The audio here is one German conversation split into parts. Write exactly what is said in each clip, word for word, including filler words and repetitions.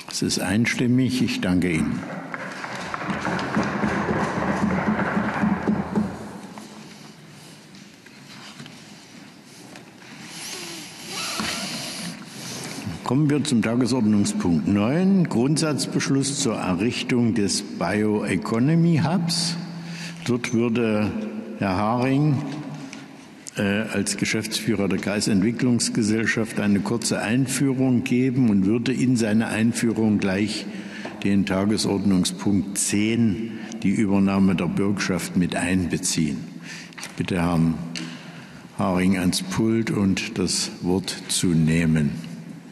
Es ist einstimmig. Ich danke Ihnen. Kommen wir zum Tagesordnungspunkt neun, Grundsatzbeschluss zur Errichtung des Bioeconomy Hubs. Dort würde Herr Haring äh, als Geschäftsführer der Kreisentwicklungsgesellschaft eine kurze Einführung geben und würde in seine Einführung gleich den Tagesordnungspunkt zehn, die Übernahme der Bürgschaft, mit einbeziehen. Ich bitte Herrn Haring ans Pult und das Wort zu nehmen.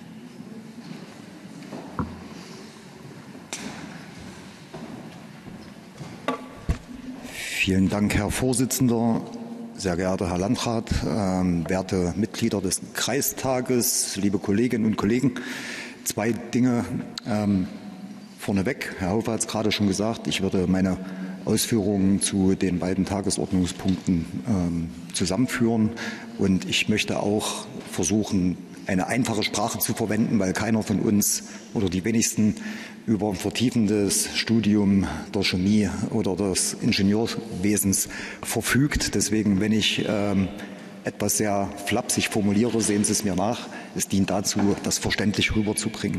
Vielen Dank, Herr Vorsitzender, sehr geehrter Herr Landrat, ähm, werte Mitglieder des Kreistages, liebe Kolleginnen und Kollegen. Zwei Dinge ähm, vorneweg. Herr Hofer hat es gerade schon gesagt, ich würde meine Ausführungen zu den beiden Tagesordnungspunkten ähm, zusammenführen. Und ich möchte auch versuchen, eine einfache Sprache zu verwenden, weil keiner von uns oder die wenigsten über ein vertiefendes Studium der Chemie oder des Ingenieurwesens verfügt. Deswegen, wenn ich ähm, etwas sehr flapsig formuliere, sehen Sie es mir nach. Es dient dazu, das verständlich rüberzubringen.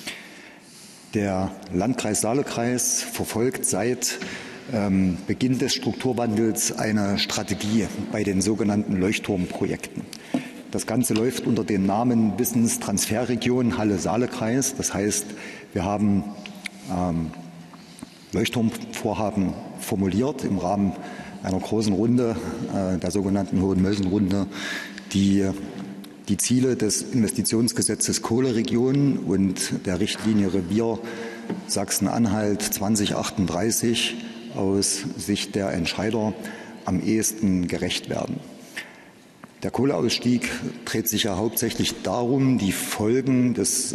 Der Landkreis Saale-Kreis verfolgt seit ähm, Beginn des Strukturwandels eine Strategie bei den sogenannten Leuchtturmprojekten. Das Ganze läuft unter dem Namen Wissenstransferregion Halle-Saale-Kreis. Das heißt, wir haben ähm, Leuchtturmvorhaben formuliert im Rahmen einer großen Runde, äh, der sogenannten Hohenmölsen-Runde, die die Ziele des Investitionsgesetzes Kohleregion und der Richtlinie Revier Sachsen-Anhalt zwanzig achtunddreißig aus Sicht der Entscheider am ehesten gerecht werden. Der Kohleausstieg dreht sich ja hauptsächlich darum, die Folgen des, äh,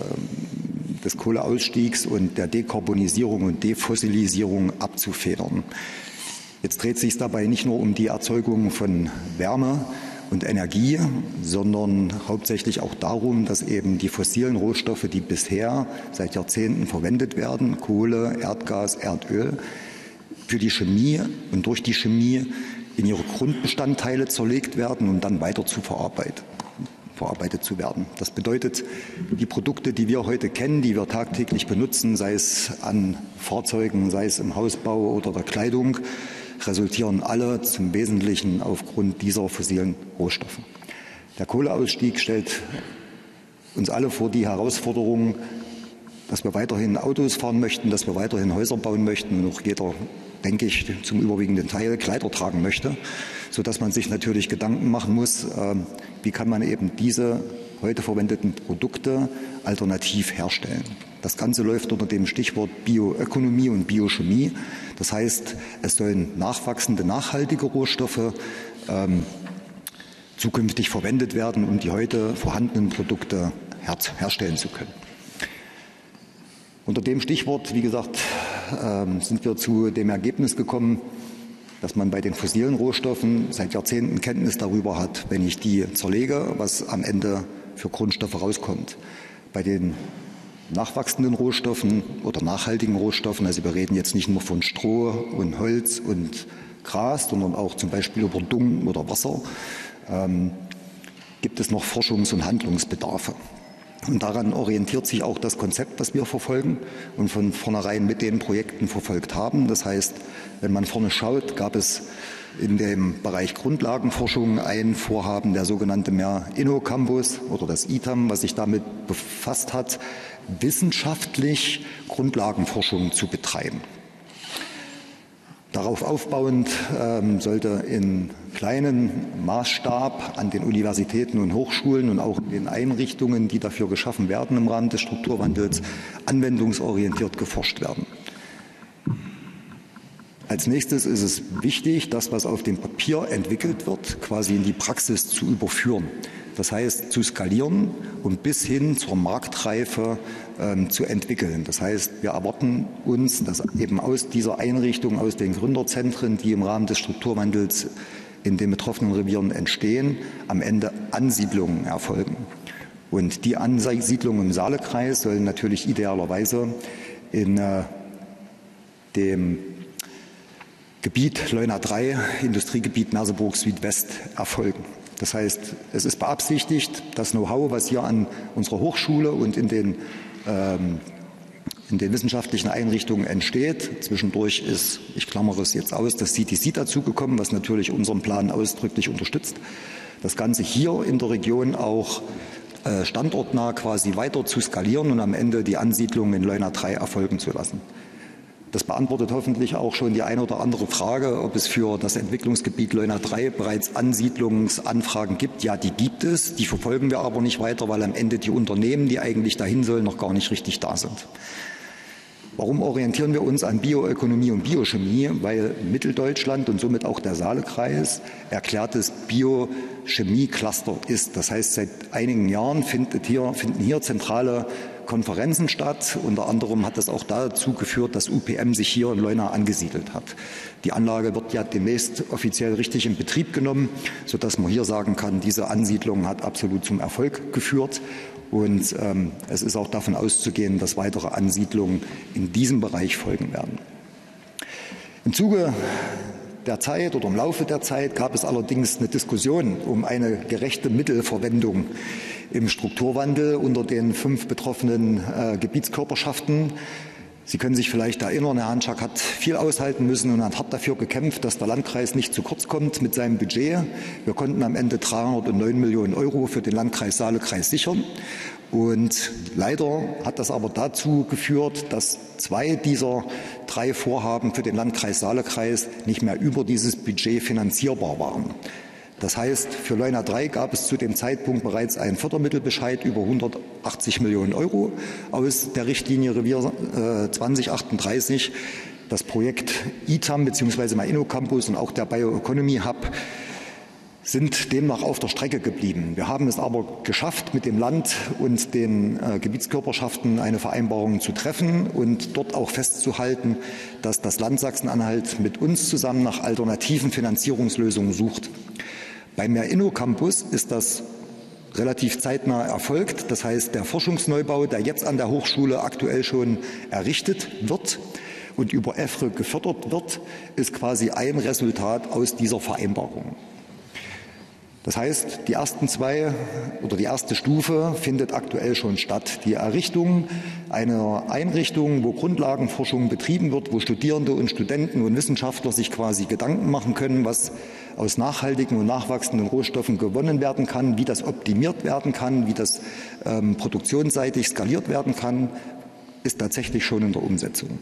des Kohleausstiegs und der Dekarbonisierung und Defossilisierung abzufedern. Jetzt dreht es sich dabei nicht nur um die Erzeugung von Wärme und Energie, sondern hauptsächlich auch darum, dass eben die fossilen Rohstoffe, die bisher seit Jahrzehnten verwendet werden, Kohle, Erdgas, Erdöl, für die Chemie und durch die Chemie in ihre Grundbestandteile zerlegt werden, um dann weiter zu verarbeitet, verarbeitet zu werden. Das bedeutet, die Produkte, die wir heute kennen, die wir tagtäglich benutzen, sei es an Fahrzeugen, sei es im Hausbau oder der Kleidung, resultieren alle zum Wesentlichen aufgrund dieser fossilen Rohstoffe. Der Kohleausstieg stellt uns alle vor die Herausforderung, dass wir weiterhin Autos fahren möchten, dass wir weiterhin Häuser bauen möchten und auch jeder, denke ich, zum überwiegenden Teil Kleider tragen möchte, sodass man sich natürlich Gedanken machen muss, wie kann man eben diese heute verwendeten Produkte alternativ herstellen. Das Ganze läuft unter dem Stichwort Bioökonomie und Biochemie. Das heißt, es sollen nachwachsende, nachhaltige Rohstoffe ähm, zukünftig verwendet werden, um die heute vorhandenen Produkte her herstellen zu können. Unter dem Stichwort, wie gesagt, ähm, sind wir zu dem Ergebnis gekommen, dass man bei den fossilen Rohstoffen seit Jahrzehnten Kenntnis darüber hat, wenn ich die zerlege, was am Ende für Grundstoffe rauskommt. Bei den nachwachsenden Rohstoffen oder nachhaltigen Rohstoffen, also wir reden jetzt nicht nur von Stroh und Holz und Gras, sondern auch zum Beispiel über Dung oder Wasser, ähm, gibt es noch Forschungs- und Handlungsbedarfe. Und daran orientiert sich auch das Konzept, das wir verfolgen und von vornherein mit den Projekten verfolgt haben. Das heißt, wenn man vorne schaut, gab es in dem Bereich Grundlagenforschung ein Vorhaben, der sogenannte Mehr-Inno-Campus oder das I T A M, was sich damit befasst hat, wissenschaftlich Grundlagenforschung zu betreiben. Darauf aufbauend ähm, sollte in kleinem Maßstab an den Universitäten und Hochschulen und auch in den Einrichtungen, die dafür geschaffen werden im Rahmen des Strukturwandels, anwendungsorientiert geforscht werden. Als nächstes ist es wichtig, das, was auf dem Papier entwickelt wird, quasi in die Praxis zu überführen. Das heißt, zu skalieren und bis hin zur Marktreife ähm, zu entwickeln. Das heißt, wir erwarten uns, dass eben aus dieser Einrichtung, aus den Gründerzentren, die im Rahmen des Strukturwandels in den betroffenen Revieren entstehen, am Ende Ansiedlungen erfolgen. Und die Ansiedlung im Saalekreis soll natürlich idealerweise in äh, dem Gebiet Leuna drei, Industriegebiet Merseburg Südwest, erfolgen. Das heißt, es ist beabsichtigt, das Know-how, was hier an unserer Hochschule und in den, ähm, in den wissenschaftlichen Einrichtungen entsteht. Zwischendurch ist, ich klammere es jetzt aus, das C T C dazugekommen, was natürlich unseren Plan ausdrücklich unterstützt. Das Ganze hier in der Region auch äh, standortnah quasi weiter zu skalieren und am Ende die Ansiedlung in Leuna drei erfolgen zu lassen. Das beantwortet hoffentlich auch schon die eine oder andere Frage, ob es für das Entwicklungsgebiet Leuna drei bereits Ansiedlungsanfragen gibt. Ja, die gibt es. Die verfolgen wir aber nicht weiter, weil am Ende die Unternehmen, die eigentlich dahin sollen, noch gar nicht richtig da sind. Warum orientieren wir uns an Bioökonomie und Biochemie? Weil Mitteldeutschland und somit auch der Saalekreis erklärtes Biochemie-Cluster ist. Das heißt, seit einigen Jahren findet hier, finden hier zentrale Konferenzen statt. Unter anderem hat das auch dazu geführt, dass U P M sich hier in Leuna angesiedelt hat. Die Anlage wird ja demnächst offiziell richtig in Betrieb genommen, sodass man hier sagen kann, diese Ansiedlung hat absolut zum Erfolg geführt. Und ähm, es ist auch davon auszugehen, dass weitere Ansiedlungen in diesem Bereich folgen werden. Im Zuge der Zeit oder im Laufe der Zeit gab es allerdings eine Diskussion um eine gerechte Mittelverwendung im Strukturwandel unter den fünf betroffenen äh, Gebietskörperschaften. Sie können sich vielleicht erinnern, Herr Hanschak hat viel aushalten müssen und hat hart dafür gekämpft, dass der Landkreis nicht zu kurz kommt mit seinem Budget. Wir konnten am Ende dreihundertneun Millionen Euro für den Landkreis Saalekreis sichern. Und leider hat das aber dazu geführt, dass zwei dieser drei Vorhaben für den Landkreis Saalekreis nicht mehr über dieses Budget finanzierbar waren. Das heißt, für Leuna drei gab es zu dem Zeitpunkt bereits einen Fördermittelbescheid über hundertachtzig Millionen Euro aus der Richtlinie Revier äh, zwanzig achtunddreißig. Das Projekt I T A M bzw. mein InnoCampus und auch der Bioeconomy Hub sind demnach auf der Strecke geblieben. Wir haben es aber geschafft, mit dem Land und den äh, Gebietskörperschaften eine Vereinbarung zu treffen und dort auch festzuhalten, dass das Land Sachsen-Anhalt mit uns zusammen nach alternativen Finanzierungslösungen sucht. Beim Mein InnoCampus ist das relativ zeitnah erfolgt. Das heißt, der Forschungsneubau, der jetzt an der Hochschule aktuell schon errichtet wird und über E F R E gefördert wird, ist quasi ein Resultat aus dieser Vereinbarung. Das heißt, die ersten zwei oder die erste Stufe findet aktuell schon statt. Die Errichtung einer Einrichtung, wo Grundlagenforschung betrieben wird, wo Studierende und Studenten und Wissenschaftler sich quasi Gedanken machen können, was aus nachhaltigen und nachwachsenden Rohstoffen gewonnen werden kann, wie das optimiert werden kann, wie das ähm, produktionsseitig skaliert werden kann, ist tatsächlich schon in der Umsetzung.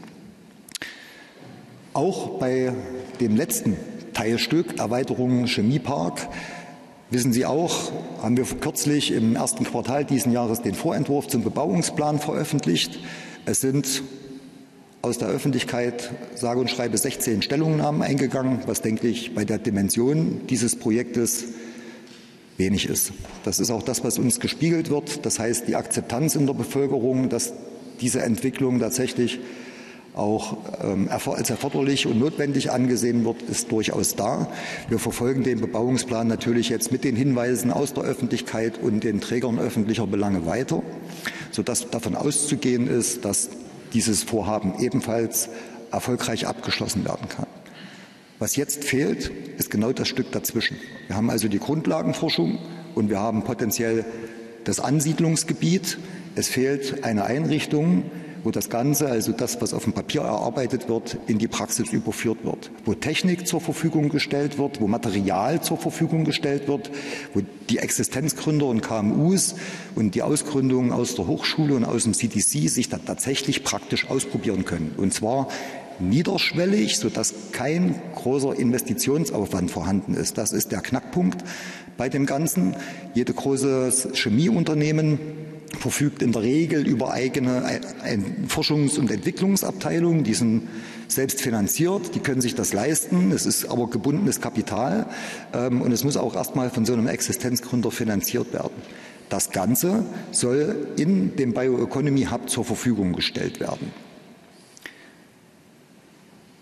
Auch bei dem letzten Teilstück, Erweiterung Chemiepark, wissen Sie auch, haben wir kürzlich im ersten Quartal diesen Jahres den Vorentwurf zum Bebauungsplan veröffentlicht. Es sind aus der Öffentlichkeit sage und schreibe sechzehn Stellungnahmen eingegangen, was, denke ich, bei der Dimension dieses Projektes wenig ist. Das ist auch das, was uns gespiegelt wird. Das heißt, die Akzeptanz in der Bevölkerung, dass diese Entwicklung tatsächlich auch ähm, als erforderlich und notwendig angesehen wird, ist durchaus da. Wir verfolgen den Bebauungsplan natürlich jetzt mit den Hinweisen aus der Öffentlichkeit und den Trägern öffentlicher Belange weiter, sodass davon auszugehen ist, dass dieses Vorhaben ebenfalls erfolgreich abgeschlossen werden kann. Was jetzt fehlt, ist genau das Stück dazwischen. Wir haben also die Grundlagenforschung und wir haben potenziell das Ansiedlungsgebiet. Es fehlt eine Einrichtung, wo das Ganze, also das, was auf dem Papier erarbeitet wird, in die Praxis überführt wird, wo Technik zur Verfügung gestellt wird, wo Material zur Verfügung gestellt wird, wo die Existenzgründer und K M Us und die Ausgründungen aus der Hochschule und aus dem C T C sich da tatsächlich praktisch ausprobieren können. Und zwar niederschwellig, sodass kein großer Investitionsaufwand vorhanden ist. Das ist der Knackpunkt bei dem Ganzen. Jede große Chemieunternehmen verfügt in der Regel über eigene Forschungs- und Entwicklungsabteilungen. Die sind selbst finanziert, die können sich das leisten. Es ist aber gebundenes Kapital und es muss auch erstmal von so einem Existenzgründer finanziert werden. Das Ganze soll in dem Bioeconomy Hub zur Verfügung gestellt werden. Ja,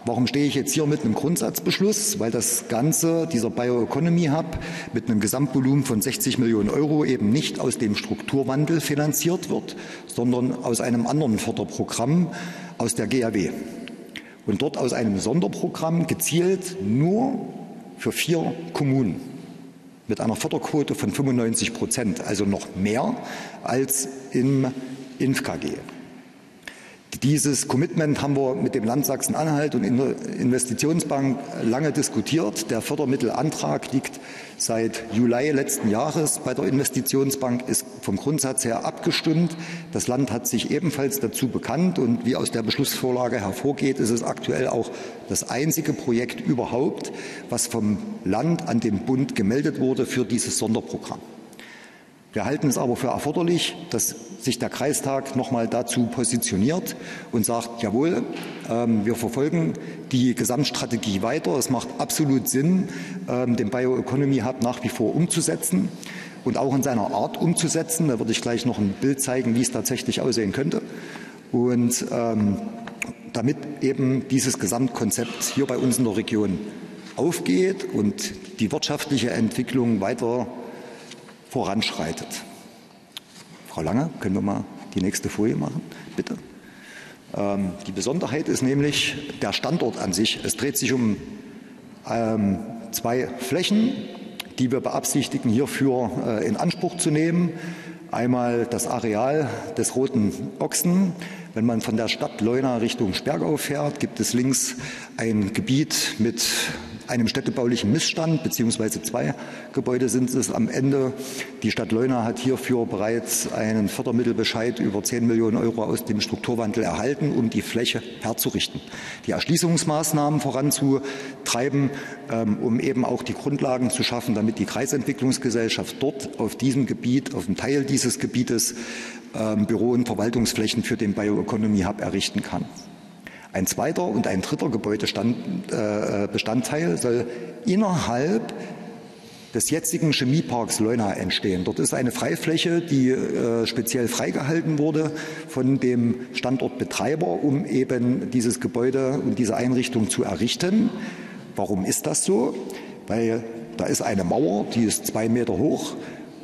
Warum stehe ich jetzt hier mit einem Grundsatzbeschluss? Weil das Ganze, dieser Bioeconomy Hub, mit einem Gesamtvolumen von sechzig Millionen Euro eben nicht aus dem Strukturwandel finanziert wird, sondern aus einem anderen Förderprogramm, aus der G A W. Und dort aus einem Sonderprogramm gezielt nur für vier Kommunen mit einer Förderquote von fünfundneunzig Prozent, also noch mehr als im I N F K G. Dieses Commitment haben wir mit dem Land Sachsen-Anhalt und in der Investitionsbank lange diskutiert. Der Fördermittelantrag liegt seit Juli letzten Jahres bei der Investitionsbank, ist vom Grundsatz her abgestimmt. Das Land hat sich ebenfalls dazu bekannt und wie aus der Beschlussvorlage hervorgeht, ist es aktuell auch das einzige Projekt überhaupt, was vom Land an den Bund gemeldet wurde für dieses Sonderprogramm. Wir halten es aber für erforderlich, dass sich der Kreistag noch mal dazu positioniert und sagt, jawohl, ähm, wir verfolgen die Gesamtstrategie weiter. Es macht absolut Sinn, ähm, den Bioeconomy Hub nach wie vor umzusetzen und auch in seiner Art umzusetzen. Da würde ich gleich noch ein Bild zeigen, wie es tatsächlich aussehen könnte. Und ähm, damit eben dieses Gesamtkonzept hier bei uns in der Region aufgeht und die wirtschaftliche Entwicklung weiter voranschreitet. Frau Lange, können wir mal die nächste Folie machen, bitte? Ähm, die Besonderheit ist nämlich der Standort an sich. Es dreht sich um ähm, zwei Flächen, die wir beabsichtigen, hierfür äh, in Anspruch zu nehmen. Einmal das Areal des Roten Ochsen. Wenn man von der Stadt Leuna Richtung Sperrgau fährt, gibt es links ein Gebiet mit einem städtebaulichen Missstand, beziehungsweise zwei Gebäude sind es am Ende. Die Stadt Leuna hat hierfür bereits einen Fördermittelbescheid über zehn Millionen Euro aus dem Strukturwandel erhalten, um die Fläche herzurichten, die Erschließungsmaßnahmen voranzutreiben, ähm, um eben auch die Grundlagen zu schaffen, damit die Kreisentwicklungsgesellschaft dort auf diesem Gebiet, auf einem Teil dieses Gebietes, ähm, Büro- und Verwaltungsflächen für den Bioeconomy Hub errichten kann. Ein zweiter und ein dritter Gebäudebestandteil soll innerhalb des jetzigen Chemieparks Leuna entstehen. Dort ist eine Freifläche, die äh, speziell freigehalten wurde von dem Standortbetreiber, um eben dieses Gebäude und diese Einrichtung zu errichten. Warum ist das so? Weil da ist eine Mauer, die ist zwei Meter hoch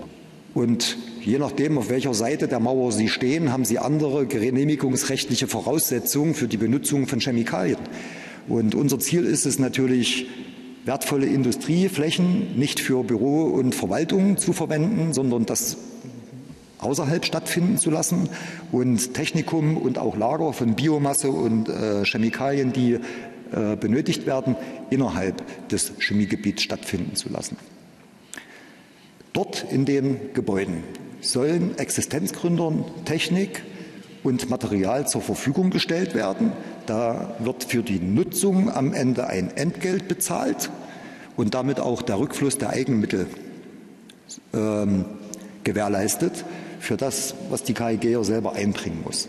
und je nachdem, auf welcher Seite der Mauer Sie stehen, haben Sie andere genehmigungsrechtliche Voraussetzungen für die Benutzung von Chemikalien. Und unser Ziel ist es natürlich, wertvolle Industrieflächen nicht für Büro und Verwaltung zu verwenden, sondern das außerhalb stattfinden zu lassen und Technikum und auch Lager von Biomasse und äh, Chemikalien, die äh, benötigt werden, innerhalb des Chemiegebiets stattfinden zu lassen. Dort in den Gebäuden sollen Existenzgründern Technik und Material zur Verfügung gestellt werden. Da wird für die Nutzung am Ende ein Entgelt bezahlt und damit auch der Rückfluss der Eigenmittel ähm, gewährleistet für das, was die K I G selber einbringen muss.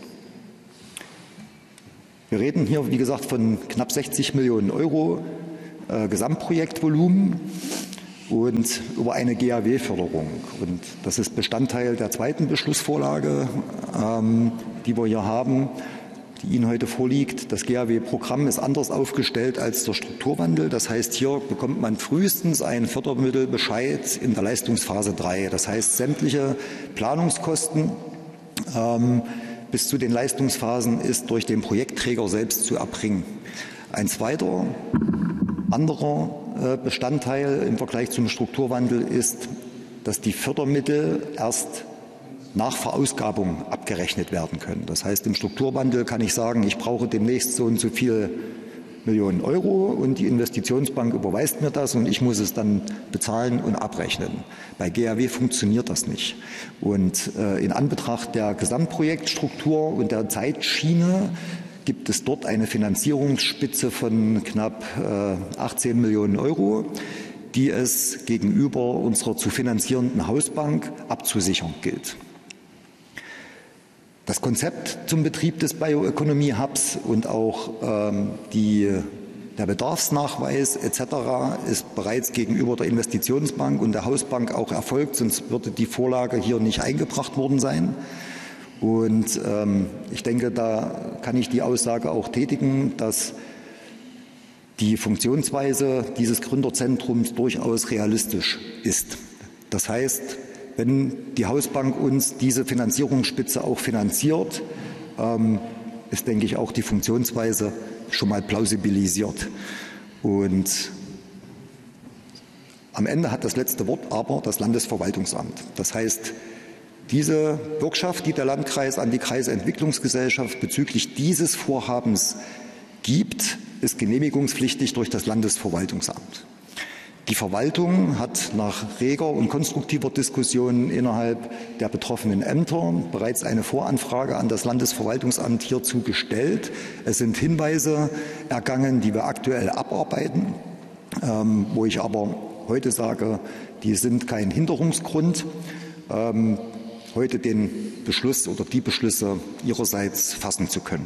Wir reden hier, wie gesagt, von knapp sechzig Millionen Euro äh, Gesamtprojektvolumen und über eine G A W-Förderung. Und das ist Bestandteil der zweiten Beschlussvorlage, ähm, die wir hier haben, die Ihnen heute vorliegt. Das G A W-Programm ist anders aufgestellt als der Strukturwandel. Das heißt, hier bekommt man frühestens einen Fördermittelbescheid in der Leistungsphase drei. Das heißt, sämtliche Planungskosten ähm, bis zu den Leistungsphasen ist durch den Projektträger selbst zu erbringen. Ein zweiter, anderer Bestandteil im Vergleich zum Strukturwandel ist, dass die Fördermittel erst nach Verausgabung abgerechnet werden können. Das heißt, im Strukturwandel kann ich sagen, ich brauche demnächst so und so viele Millionen Euro und die Investitionsbank überweist mir das und ich muss es dann bezahlen und abrechnen. Bei G A W funktioniert das nicht. Und äh, in Anbetracht der Gesamtprojektstruktur und der Zeitschiene gibt es dort eine Finanzierungsspitze von knapp äh, achtzehn Millionen Euro, die es gegenüber unserer zu finanzierenden Hausbank abzusichern gilt. Das Konzept zum Betrieb des Bioeconomy Hubs und auch ähm, die, der Bedarfsnachweis et cetera ist bereits gegenüber der Investitionsbank und der Hausbank auch erfolgt, sonst würde die Vorlage hier nicht eingebracht worden sein. Und ähm, ich denke, da kann ich die Aussage auch tätigen, dass die Funktionsweise dieses Gründerzentrums durchaus realistisch ist. Das heißt, wenn die Hausbank uns diese Finanzierungsspitze auch finanziert, ähm, ist, denke ich, auch die Funktionsweise schon mal plausibilisiert. Und am Ende hat das letzte Wort aber das Landesverwaltungsamt. Das heißt, diese Bürgschaft, die der Landkreis an die Kreisentwicklungsgesellschaft bezüglich dieses Vorhabens gibt, ist genehmigungspflichtig durch das Landesverwaltungsamt. Die Verwaltung hat nach reger und konstruktiver Diskussion innerhalb der betroffenen Ämter bereits eine Voranfrage an das Landesverwaltungsamt hierzu gestellt. Es sind Hinweise ergangen, die wir aktuell abarbeiten, ähm, wo ich aber heute sage, die sind kein Hinderungsgrund, ähm, heute den Beschluss oder die Beschlüsse ihrerseits fassen zu können.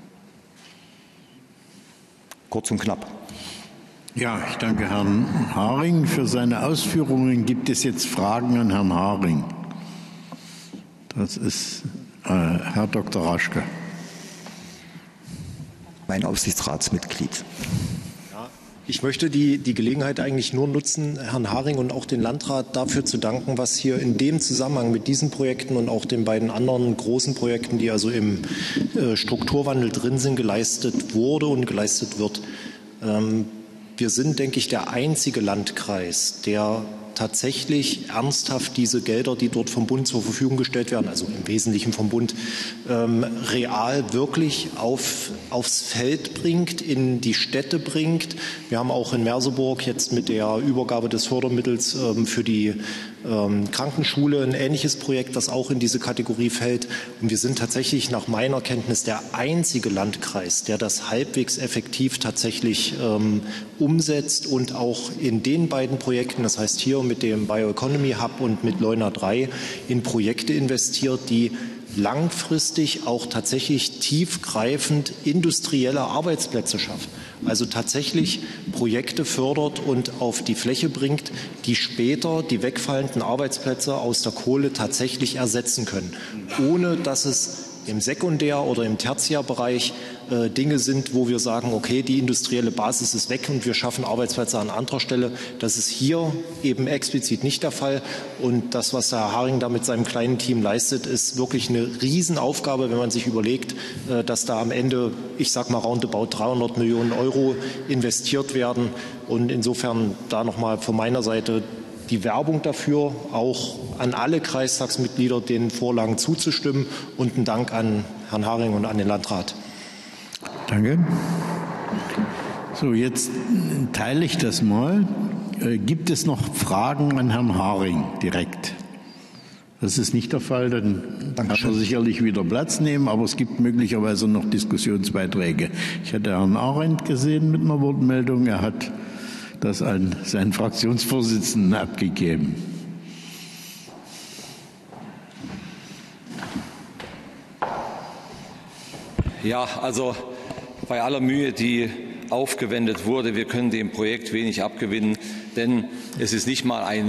Kurz und knapp. Ja, ich danke Herrn Haring für seine Ausführungen. Gibt es jetzt Fragen an Herrn Haring? Das ist äh, Herr Doktor Raschke. Mein Aufsichtsratsmitglied. Ich möchte die, die Gelegenheit eigentlich nur nutzen, Herrn Haring und auch den Landrat dafür zu danken, was hier in dem Zusammenhang mit diesen Projekten und auch den beiden anderen großen Projekten, die also im äh, Strukturwandel drin sind, geleistet wurde und geleistet wird. Ähm, wir sind, denke ich, der einzige Landkreis, der tatsächlich ernsthaft diese Gelder, die dort vom Bund zur Verfügung gestellt werden, also im Wesentlichen vom Bund, ähm, real wirklich auf, aufs Feld bringt, in die Städte bringt. Wir haben auch in Merseburg jetzt mit der Übergabe des Fördermittels ähm, für die ähm, Krankenschule ein ähnliches Projekt, das auch in diese Kategorie fällt. Und wir sind tatsächlich nach meiner Kenntnis der einzige Landkreis, der das halbwegs effektiv tatsächlich ähm, umsetzt und auch in den beiden Projekten, das heißt hier mit dem Bioeconomy Hub und mit Leuna drei, in Projekte investiert, die langfristig auch tatsächlich tiefgreifend industrielle Arbeitsplätze schaffen. Also tatsächlich Projekte fördert und auf die Fläche bringt, die später die wegfallenden Arbeitsplätze aus der Kohle tatsächlich ersetzen können, ohne dass es im Sekundär- oder im Tertiärbereich äh, Dinge sind, wo wir sagen, okay, die industrielle Basis ist weg und wir schaffen Arbeitsplätze an anderer Stelle. Das ist hier eben explizit nicht der Fall. Und das, was Herr Haring da mit seinem kleinen Team leistet, ist wirklich eine Riesenaufgabe, wenn man sich überlegt, äh, dass da am Ende, ich sage mal, roundabout dreihundert Millionen Euro investiert werden. Und insofern da nochmal von meiner Seite die Werbung dafür, auch an alle Kreistagsmitglieder den Vorlagen zuzustimmen, und ein Dank an Herrn Haring und an den Landrat. Danke. So, jetzt teile ich das mal. Äh, gibt es noch Fragen an Herrn Haring direkt? Das ist nicht der Fall, dann kann er sicherlich wieder Platz nehmen, aber es gibt möglicherweise noch Diskussionsbeiträge. Ich hatte Herrn Arendt gesehen mit einer Wortmeldung. Er hat das an seinen Fraktionsvorsitzenden abgegeben. Ja, also bei aller Mühe, die aufgewendet wurde, wir können dem Projekt wenig abgewinnen, denn es ist nicht mal ein